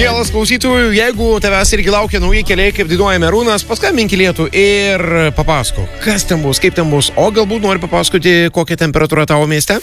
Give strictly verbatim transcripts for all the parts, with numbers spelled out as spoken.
Mielas klausytojų, jeigu tavęs irgi laukia nauji keliai, kaip dainuoja Merūnas, paskambink į Lietų ir papasako, kas ten bus, kaip ten bus, o galbūt nori papasakoti, kokia temperatūra tavo mieste?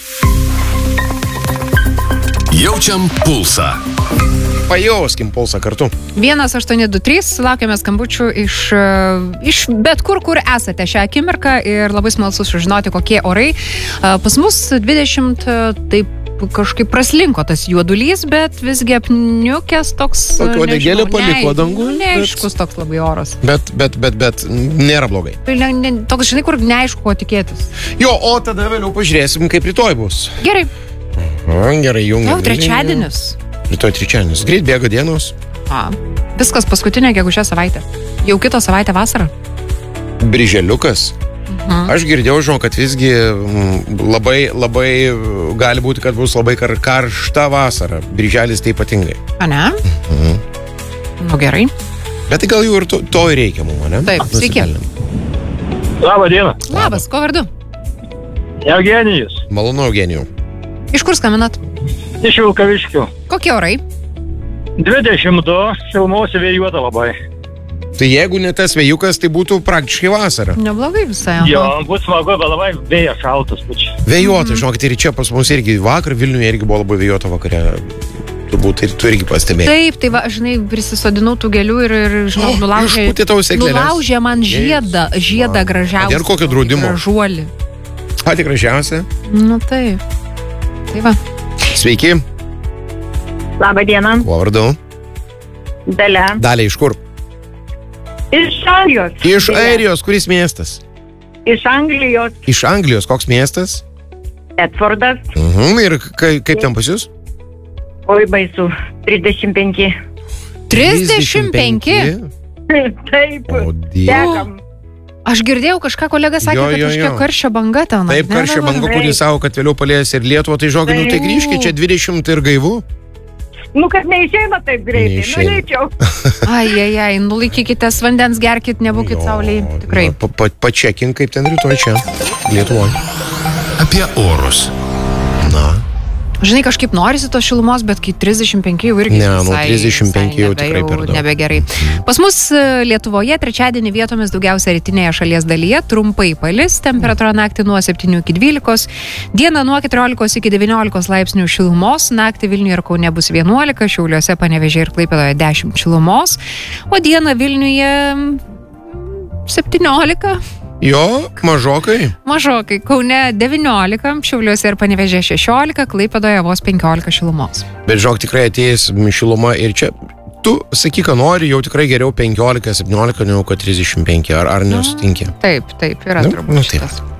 Jaučiam pulsą. Pajauskim pulsą kartu. vienas aštuoni du trys, laukiame skambučių iš, iš bet kur, kur esate šią akimirką ir labai smalsu sužinoti, kokie orai. Pas mus dvidešimt, taip kažkaip praslinko tas juodulys, bet visgi apniukęs toks, Tokio odegėlė paliko dangų. Neaiškus bet... toks labai oras. Bet, bet, bet, bet nėra blogai. Ne, ne, toks, žinai, kur neaišku, ko tikėtis. Jo, o tada vėliau pažiūrėsim, kaip rytoj bus. Gerai. O, gerai, jungiam. Jau trečiadienis. Rytoj trečiadienis. Greit bėga dienos. A, viskas paskutinė gegužės savaitė. Jau kitą savaitę vasarą. Birželiukas. Mhm. Aš girdėjau, žinau, kad visgi labai, labai gali būti, kad bus labai kar, karšta vasara. Birželis tai ypatingai. A ne? Mhm. Nu gerai. Bet tai gal jau ir to, to ir reikia mums, ne? Taip, sveiki. Labą dieną. Labas, ko vardu? Eugenijus. Malonu, Eugenijų. Iš kur skambinat? Iš Vilkaviškių. Kokie orai? dvidešimt du, šilumos vėjuota labai. Tai jeigu ne tas vėjukas, tai būtų praktiškai vasara. Neblogai visai. Jo, bus smagu, bet labai vėjas šaltas pučia. Vėjuota, mm. žinokit, ir čia pas mus irgi vakar, Vilniuje irgi buvo labai vėjuota vakare. Turbūt ir tu irgi pastebėjai. Taip, tai va, žinai, prisisodinau tų gėlių ir, ir žinau, oh, nulaužė, nulaužė man žiedą, žiedą wow. gražiausią. Ir kokio draudimo? Gražuolį. Patį gražiausią? Nu taip. Tai va. Sveiki. Labą dieną. Kuo vardu? Dalia. Dalia, iš kur? Iš Airijos. Iš Airijos, kuris miestas? Iš Anglijos. Iš Anglijos, koks miestas? Bedfordas. Mhm, ir ka, kaip ten pas jūs? Oi, baisu. trisdešimt penki. trisdešimt penki? Taip. O Dieve. Aš girdėjau, kažką kolega sakė, jo, kad jo, kažkokia jo. karščio banga ten. Taip, karščio banga, kurį savo, kad vėliau palies ir Lietuvą, tai žogai, nu tai grįžkit, čia dvidešimt ir gaivu. Nu, kad neišeina taip greitai, norėčiau. Ai, ai, ai, nulaikykitės vandens, gerkit, nebūkit saulėj, tikrai. Pa, pa, pačekink, kaip ten rytoj čia, Lietuvoje. Apie orus. Na. Žinai, kažkaip norisi tos šilumos, bet kai trisdešimt penki jau irgi ne, visai, nu, trisdešimt penki jau nebe, tikrai per daug. Nebegerai. Pas mus Lietuvoje trečiadienį vietomis daugiausia rytinėje šalies dalyje trumpai palis, temperatūra naktį nuo septynių iki dvylikos, dieną nuo keturiolikos iki devyniolikos laipsnių šilumos, naktį Vilniuje ir Kaune bus vienuolika, Šiauliuose, Panevėžyje ir Klaipėdoje dešimt šilumos, o dieną Vilniuje septyniolika. Jo, mažokai. Mažokai. Kaune devyniolika, Šiauliuose ir Panevėžyje šešiolika, Klaipėdoje vos penkiolika šilumos. Bet žinok, tikrai ateis šiluma ir čia, tu sakyk, ką nori, jau tikrai geriau penkiolika septyniolika negu kad trisdešimt penki, ar, ar nesutinki? Taip, taip, yra nu, turbūt nu, taip. šitas.